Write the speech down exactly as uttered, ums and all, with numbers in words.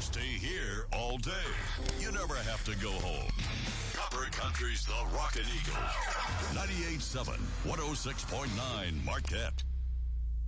stay here all day. You never have to go home. Copper Country's The Rockin' Eagle. ninety-eight point seven, one oh six point nine Marquette.